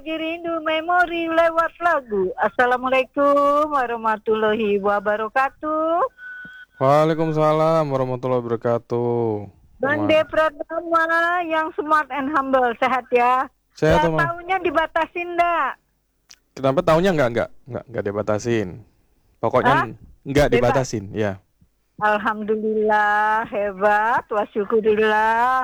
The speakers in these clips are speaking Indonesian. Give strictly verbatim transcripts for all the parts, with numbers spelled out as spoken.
berbagi rindu memori lewat lagu. Assalamualaikum warahmatullahi wabarakatuh. Waalaikumsalam warahmatullahi wabarakatuh. Bang Kemana? De Pratama yang smart and humble, sehat ya. Sehat Ya tuh, Mam. tahunnya dibatasin enggak? Kenapa tahunnya enggak enggak enggak enggak dibatasin. Pokoknya Hah? enggak Bebas. dibatasin, ya. Alhamdulillah, hebat, wa syukurillah.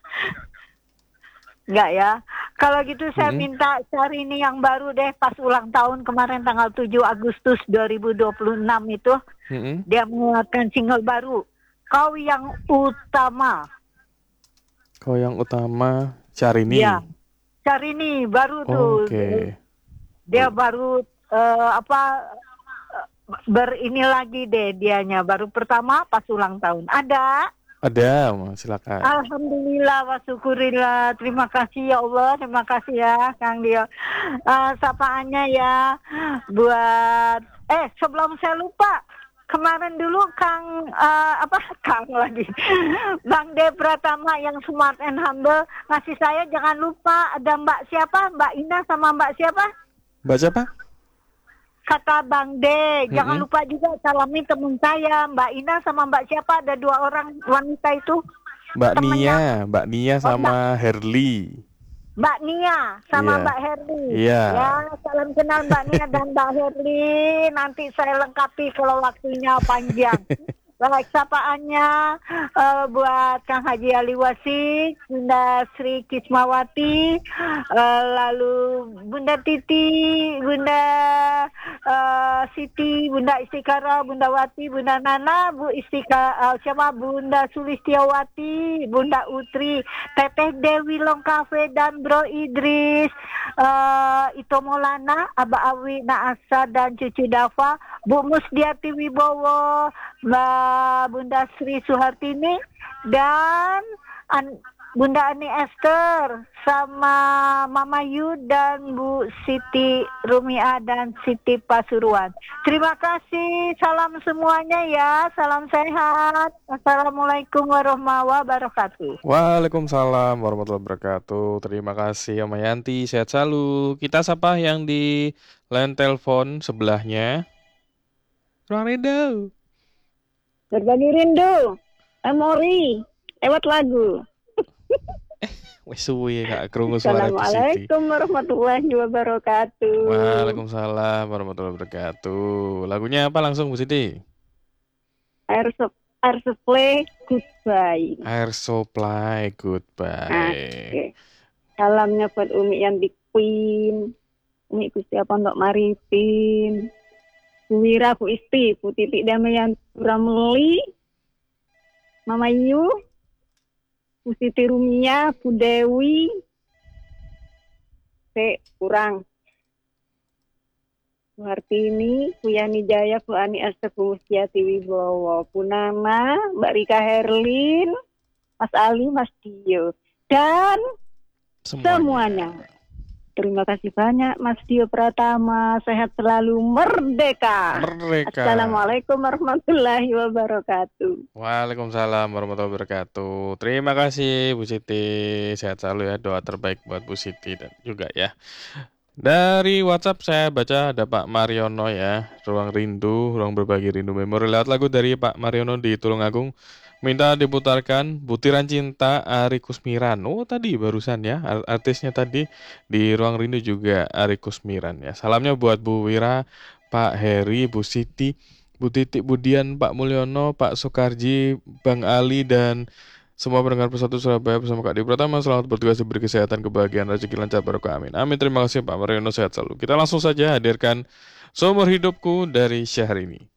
Enggak ya. Kalau gitu saya Mm-mm. minta cari ini yang baru deh, pas ulang tahun kemarin tanggal tujuh Agustus dua ribu dua puluh enam itu. Mm-mm. Dia mengeluarkan single baru, Kau Yang Utama. Kau yang utama Syahrini. Ya, cari nih baru tuh. Oke. Dia baru eh, apa berini lagi deh dianya. Baru pertama pas ulang tahun. Ada. Ada, Mas, silakan. Alhamdulillah wa syukurillah. Terima kasih ya Allah. Terima kasih ya Kang Dio. Eh, sapaannya ya buat eh sebelum saya lupa. Kemarin dulu Kang eh, apa Kang lagi Bang De Pratama yang smart and humble ngasih saya, jangan lupa ada Mbak siapa, Mbak Ina sama Mbak siapa, Mbak siapa? kata Bang De, jangan Mm-mm. lupa juga salamin temen saya Mbak Ina sama Mbak siapa, ada dua orang wanita itu Mbak temennya. Nia, Mbak Nia Oh, Mbak, sama Herli. Mbak Nia sama Iya. Mbak Herli. Iya. Ya, salam kenal Mbak Nia dan Mbak Herli. Nanti saya lengkapi kalau waktunya panjang. Baik, sapaannya eh, buat Kang Haji Ali Wasik, Bunda Sri Kismawati, eh, lalu Bunda Titi, Bunda eh, Siti, Bunda Istikara, Bunda Wati, Bunda Nana, Bu Istika, eh, siapa Bunda Sulistiawati, Bunda Utri, Teteh Dewi Longkafe dan Bro Idris, eh, Ito Maulana, Aba Awi Naasa dan Cucu Dava, Bu Musdiati Wibowo, Mbak Bunda Sri Suhartini dan An- Bunda Ani Esther sama Mama Yu dan Bu Siti Rumia dan Siti Pasuruan. Terima kasih, salam semuanya ya, salam sehat. Assalamualaikum warahmatullahi wabarakatuh. Waalaikumsalam warahmatullahi wabarakatuh. Terima kasih Om Yanti, sehat selalu. Kita sapa yang di line telepon sebelahnya. Ruang Rindu. Berbagi rindu, memori, lewat lagu. Wes suwi Kak krungu suara Bu Siti. Assalamualaikum warahmatullahi wabarakatuh. Waalaikumsalam warahmatullahi wabarakatuh. Lagunya apa langsung Bu Siti? Air, sup, air supply, goodbye. Air Supply, Goodbye. Oke. Salamnya buat Umi yang di Queen, Umi Gusti Pondok Maritim, Bu Wira, Bu Isti, Bu Titik Damayan Ramli, Mama Yu, Bu Siti Rumia, Bu Dewi, Sek, kurang. Bu Hartini, Bu Yani Jaya, Bu Ani Esther, Bu Mustiati Wibowo, Bu Nana, Mbak Rika Herlin, Mas Ali, Mas Dio, dan Semuanya. semuanya. Terima kasih banyak Mas Dio Pratama, sehat selalu, merdeka. Merdeka. Assalamualaikum warahmatullahi wabarakatuh. Waalaikumsalam warahmatullahi wabarakatuh. Terima kasih Bu Siti. Sehat selalu ya. Doa terbaik buat Bu Siti dan juga ya. Dari WhatsApp saya baca ada Pak Mariono ya. Ruang Rindu, ruang berbagi rindu memori. Lewat lagu dari Pak Mariono di Tulungagung. Minta diputarkan Butiran Cinta Ari Kusmiran. Oh tadi barusan ya artisnya tadi di Ruang Rindu juga Ari Kusmiran ya. Salamnya buat Bu Wira, Pak Heri, Bu Siti, Bu Titik Budian, Pak Mulyono, Pak Sokarji, Bang Ali dan semua pendengar Persatu Surabaya bersama Kak Di Pratama. Selamat bertugas, diberi kesehatan, kebahagiaan, rezeki lancar, barokah, amin. Amin. Terima kasih Pak Mariono, sehat selalu. Kita langsung saja hadirkan Seumur Hidupku dari Syahrini.